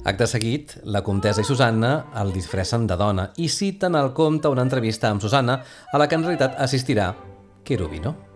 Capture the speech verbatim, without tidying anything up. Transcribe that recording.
Acte seguit, la comtessa i Susanna el disfressen de dona i citen al comte una entrevista amb Susanna a la que en realitat assistirà Cherubino.